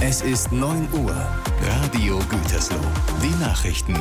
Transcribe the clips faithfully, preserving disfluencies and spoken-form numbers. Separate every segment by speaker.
Speaker 1: Es ist neun Uhr. Radio Gütersloh. Die Nachrichten.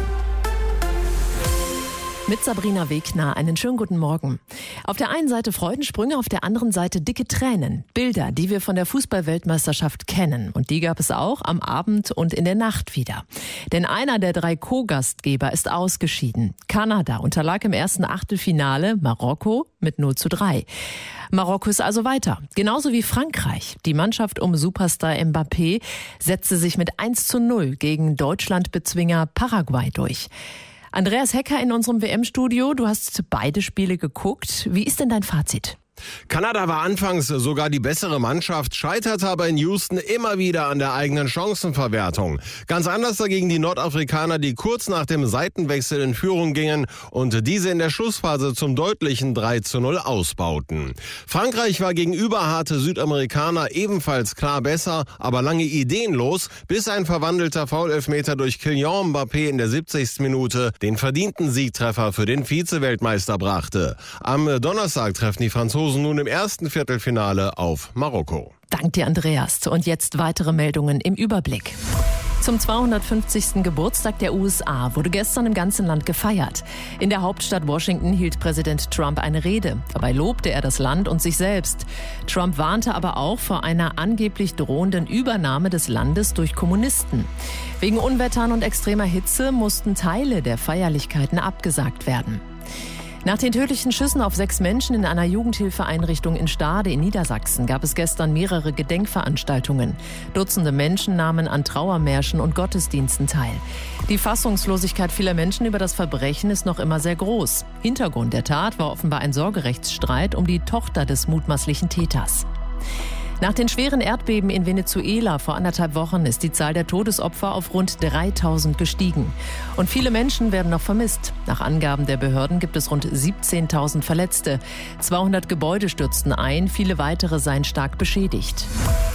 Speaker 2: Mit Sabrina Wegner, einen schönen guten Morgen. Auf der einen Seite Freudensprünge, auf der anderen Seite dicke Tränen. Bilder, die wir von der Fußball-Weltmeisterschaft kennen. Und die gab es auch am Abend und in der Nacht wieder. Denn einer der drei Co-Gastgeber ist ausgeschieden. Kanada unterlag im ersten Achtelfinale Marokko mit null zu drei. Marokko ist also weiter. Genauso wie Frankreich. Die Mannschaft um Superstar Mbappé setzte sich mit eins zu null gegen Deutschland-Bezwinger Paraguay durch. Andreas Hecker in unserem W M-Studio. Du hast beide Spiele geguckt. Wie ist denn dein Fazit?
Speaker 3: Kanada war anfangs sogar die bessere Mannschaft, scheiterte aber in Houston immer wieder an der eigenen Chancenverwertung. Ganz anders dagegen die Nordafrikaner, die kurz nach dem Seitenwechsel in Führung gingen und diese in der Schlussphase zum deutlichen drei zu null ausbauten. Frankreich war gegenüber harte Südamerikaner ebenfalls klar besser, aber lange ideenlos, bis ein verwandelter Foulelfmeter durch Kylian Mbappé in der siebzigsten Minute den verdienten Siegtreffer für den Vize-Weltmeister brachte. Am Donnerstag treffen die Franzosen nun im ersten Viertelfinale auf Marokko.
Speaker 2: Dank dir, Andreas. Und jetzt weitere Meldungen im Überblick. Zum zweihundertfünfzigsten Geburtstag der U S A wurde gestern im ganzen Land gefeiert. In der Hauptstadt Washington hielt Präsident Trump eine Rede. Dabei lobte er das Land und sich selbst. Trump warnte aber auch vor einer angeblich drohenden Übernahme des Landes durch Kommunisten. Wegen Unwettern und extremer Hitze mussten Teile der Feierlichkeiten abgesagt werden. Nach den tödlichen Schüssen auf sechs Menschen in einer Jugendhilfeeinrichtung in Stade in Niedersachsen gab es gestern mehrere Gedenkveranstaltungen. Dutzende Menschen nahmen an Trauermärschen und Gottesdiensten teil. Die Fassungslosigkeit vieler Menschen über das Verbrechen ist noch immer sehr groß. Hintergrund der Tat war offenbar ein Sorgerechtsstreit um die Tochter des mutmaßlichen Täters. Nach den schweren Erdbeben in Venezuela vor anderthalb Wochen ist die Zahl der Todesopfer auf rund dreitausend gestiegen. Und viele Menschen werden noch vermisst. Nach Angaben der Behörden gibt es rund siebzehntausend Verletzte. zweihundert Gebäude stürzten ein, viele weitere seien stark beschädigt.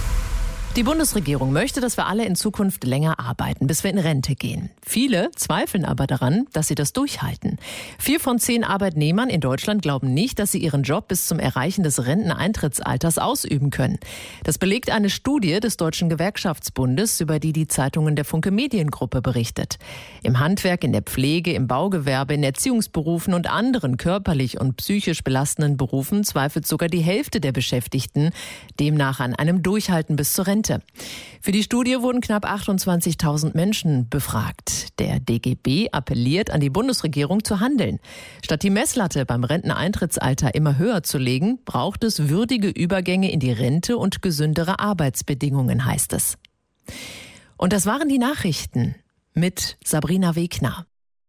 Speaker 2: Die Bundesregierung möchte, dass wir alle in Zukunft länger arbeiten, bis wir in Rente gehen. Viele zweifeln aber daran, dass sie das durchhalten. Vier von zehn Arbeitnehmern in Deutschland glauben nicht, dass sie ihren Job bis zum Erreichen des Renteneintrittsalters ausüben können. Das belegt eine Studie des Deutschen Gewerkschaftsbundes, über die die Zeitungen der Funke Mediengruppe berichtet. Im Handwerk, in der Pflege, im Baugewerbe, in Erziehungsberufen und anderen körperlich und psychisch belastenden Berufen zweifelt sogar die Hälfte der Beschäftigten demnach an einem Durchhalten bis zur Rente. Für die Studie wurden knapp achtundzwanzigtausend Menschen befragt. Der D G B appelliert an die Bundesregierung zu handeln. Statt die Messlatte beim Renteneintrittsalter immer höher zu legen, braucht es würdige Übergänge in die Rente und gesündere Arbeitsbedingungen, heißt es. Und das waren die Nachrichten mit Sabrina Wegner.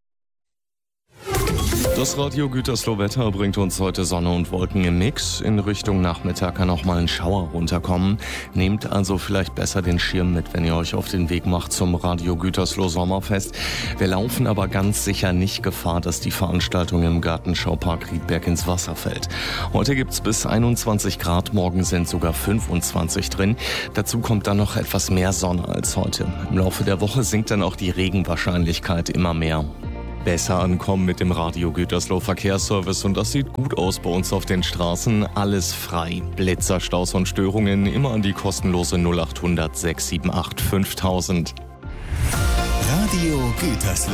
Speaker 4: Das Radio Gütersloh-Wetter bringt uns heute Sonne und Wolken im Mix. In Richtung Nachmittag kann auch mal ein Schauer runterkommen. Nehmt also vielleicht besser den Schirm mit, wenn ihr euch auf den Weg macht zum Radio Gütersloh Sommerfest. Wir laufen aber ganz sicher nicht Gefahr, dass die Veranstaltung im Gartenschaupark Riedberg ins Wasser fällt. Heute gibt's bis einundzwanzig Grad, morgen sind sogar fünfundzwanzig drin. Dazu kommt dann noch etwas mehr Sonne als heute. Im Laufe der Woche sinkt dann auch die Regenwahrscheinlichkeit immer mehr. Besser ankommen mit dem Radio Gütersloh Verkehrsservice und das sieht gut aus bei uns auf den Straßen. Alles frei. Blitzer, Staus und Störungen immer an die kostenlose null acht hundert sechs sieben acht fünftausend.
Speaker 1: Radio Gütersloh.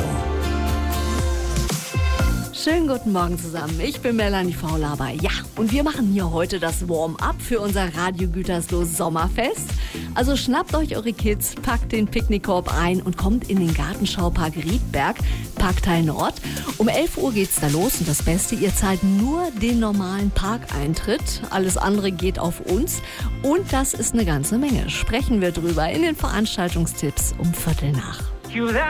Speaker 5: Schönen guten Morgen zusammen. Ich bin Melanie Faulaber. Ja, und wir machen hier heute das Warm-up für unser Radio Gütersloh Sommerfest. Also schnappt euch eure Kids, packt den Picknickkorb ein und kommt in den Gartenschaupark Riedberg, Parkteil Nord. Um elf Uhr geht's da los und das Beste, ihr zahlt nur den normalen Parkeintritt. Alles andere geht auf uns und das ist eine ganze Menge. Sprechen wir drüber in den Veranstaltungstipps um Viertel nach.